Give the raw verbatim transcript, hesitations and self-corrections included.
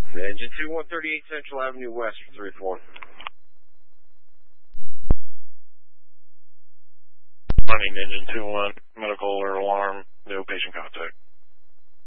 Engine two, one thirty-eight Central Avenue West for three four. Running engine two one, medical alert alarm, no patient contact.